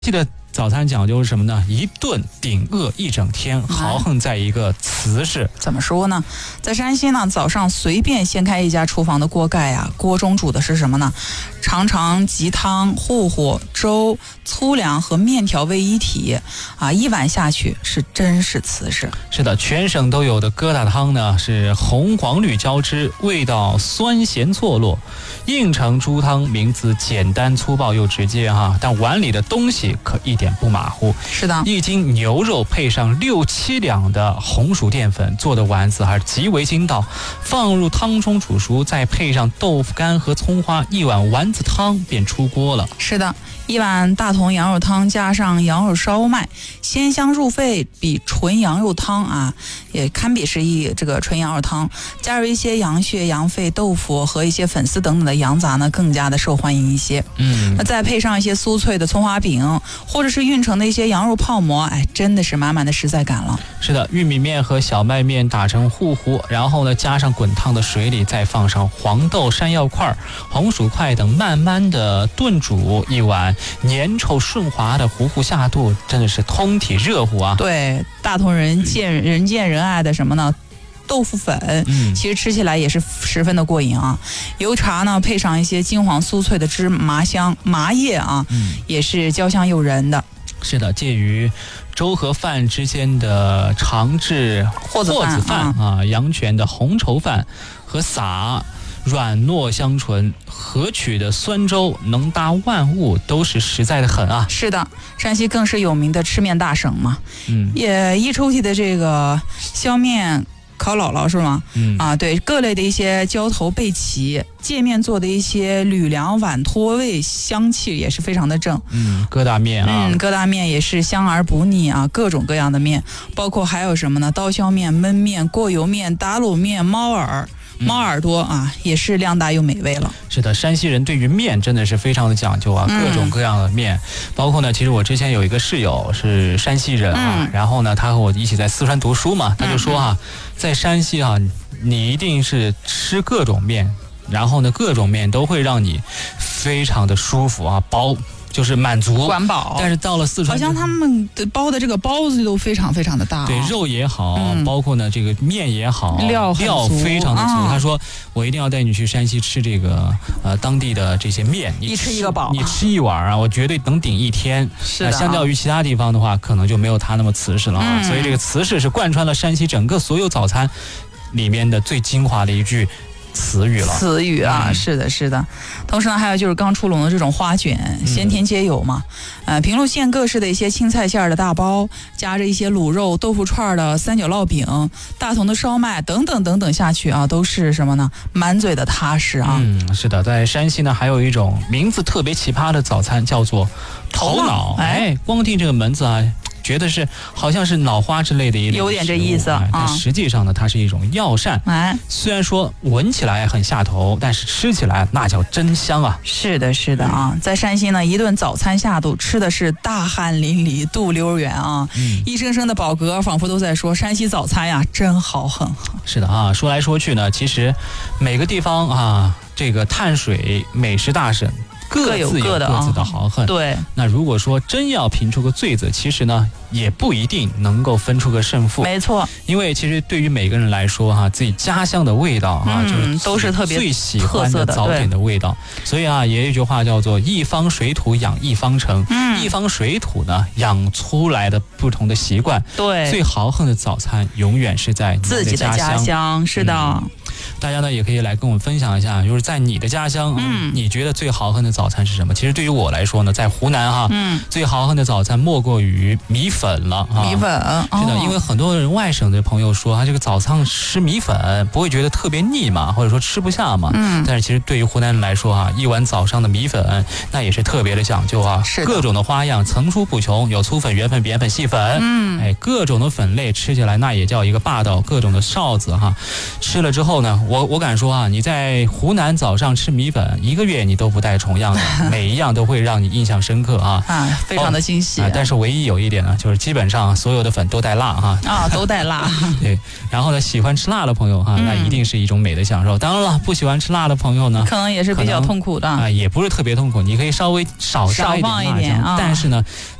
的早餐讲究是什么呢？一顿顶饿一整天，豪横在一个瓷实。 怎么说呢？在山西呢，早上随便掀开一家厨房的锅盖啊，锅中煮的是什么呢？常常鸡汤、糊糊、粥、粗粮和面条为一体啊，一碗下去是真是瓷实。 是的，全省都有的疙瘩汤呢，是红黄绿交织，味道酸咸错落。应城猪汤名字简单粗暴又直接哈，但碗里的东西可一点不马虎。 是的， 一斤牛肉配上6-7两的红薯淀粉做的丸子还是极为筋道，放入汤中煮熟，再配上豆腐干和葱花，一碗丸子汤便出锅了。 是的，一碗大同羊肉汤加上羊肉烧麦，鲜香入肺，比纯羊肉汤啊也堪比是这个纯羊肉汤，加入一些羊血、羊肺、豆腐和一些粉丝等等的羊杂呢，更加的受欢迎一些。那再配上一些酥脆的葱花饼，或者是运成的一些羊肉泡馍，哎，真的是满满的实在感了。 是的，玉米面和小麦面打成糊糊，然后呢加上滚烫的水里，再放上黄豆、山药块、红薯块等，慢慢的炖煮，一碗粘稠顺滑的糊糊下肚，真的是通体热乎啊。 对，大同人见人爱的什么呢？豆腐粉，其实吃起来也是十分的过瘾啊。油茶呢配上一些金黄酥脆的芝麻香麻叶啊，也是焦香诱人的。 是的，介于粥和饭之间的长治货子饭啊，阳泉的红稠饭和撒软糯香醇，合取的酸粥能搭万物，都是实在的很啊。 是的，山西更是有名的吃面大省嘛。也一抽屉的这个削面烤姥姥是吗？对，各类的一些浇头备齐，界面做的一些吕梁碗脱味，香气也是非常的正。 疙瘩面啊， 疙瘩面也是香而不腻啊，各种各样的面，包括还有什么呢？刀削面、焖面、过油面、打卤面、猫耳朵啊，也是量大又美味了。 是的，山西人对于面真的是非常的讲究啊，各种各样的面，包括呢，其实我之前有一个室友是山西人啊，然后呢，他和我一起在四川读书嘛，他就说啊，在山西啊，你一定是吃各种面，然后呢，各种面都会让你非常的舒服啊，就是满足管饱。 但是到了四川， 好像他们包的这个包子都非常非常的大， 对，肉也好，包括呢这个面也好， 料非常的足。他说我一定要带你去山西吃这个当地的这些面， 一吃一个饱， 你吃一碗啊，我绝对能顶一天。 是的， 相较于其他地方的话，可能就没有它那么瓷实了啊。所以这个瓷实是贯穿了山西整个所有早餐里面的最精华的一句词语啊，是的，是的。同时呢，还有就是刚出笼的这种花卷，咸甜皆有嘛。平陆县各式的一些青菜馅的大包，夹着一些卤肉、豆腐串的三角烙饼、大同的烧麦等等等等下去啊，都是什么呢？满嘴的踏实啊。 是的，在山西呢，还有一种名字特别奇葩的早餐，叫做头脑。光听这个门字啊，觉得是好像是脑花之类的一类， 有点这意思但实际上呢，它是一种药膳。虽然说闻起来很下头，但是吃起来那叫真香啊！ 是的，是的啊，在山西呢，一顿早餐下肚吃的是大汗淋漓、肚溜圆啊，一声声的饱嗝，仿佛都在说山西早餐呀，真好很。 是的啊，说来说去呢，其实每个地方啊，这个碳水美食大省。各自有各自的豪横。 对， 那如果说真要评出个罪字，其实呢也不一定能够分出个胜负。 没错， 因为其实对于每个人来说哈，自己家乡的味道啊，就是都是特别最喜欢的早点的味道。所以啊，也有一句话叫做一方水土养一方城。一方水土呢养出来的不同的习惯。 对， 最豪横的早餐永远是在你自己的家乡。是的。 大家呢也可以来跟我们分享一下，就是在你的家乡，你觉得最豪横的早餐是什么？其实对于我来说呢，在湖南哈，最豪横的早餐莫过于米粉了啊。 米粉， 是的，因为很多人外省的朋友说，他这个早上吃米粉不会觉得特别腻嘛，或者说吃不下嘛。但是其实对于湖南人来说哈，一碗早上的米粉那也是特别的讲究啊，各种的花样层出不穷，有粗粉、圆粉、扁粉、细粉，各种的粉类吃起来那也叫一个霸道，各种的臊子哈，吃了之后呢。 呢，我敢说啊，你在湖南早上吃米粉1个月你都不带重样的，每一样都会让你印象深刻啊， 非常的惊喜。 但是唯一有一点呢，就是基本上所有的粉都带辣哈。 都带辣。 对，然后呢，喜欢吃辣的朋友哈，那一定是一种美的享受。当然了，不喜欢吃辣的朋友呢， 可能也是比较痛苦的也不是特别痛苦，你可以稍微少加一点辣酱，但是呢，